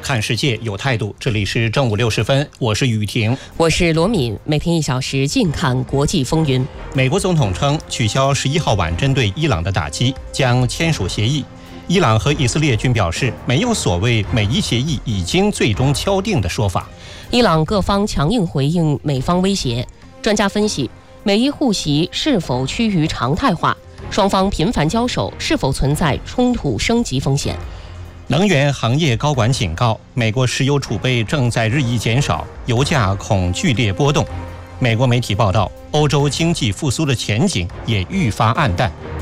看世界有态度。这里是正午60分，我是雨婷， 我是罗敏。每天1小时，近看国际风云。 美国总统称取消11号晚针对伊朗的打击，将签署协议。伊朗和以色列均表示，没有所谓美伊协议已经最终敲定的说法。 伊朗各方强硬回应美方威胁。专家分析，美伊互袭是否趋于常态化？双方频繁交手，是否存在冲突升级风险？ 能源行业高管警告，美国石油储备正在日益减少，油价恐剧烈波动。美国媒体报道，欧洲经济复苏的前景也愈发黯淡。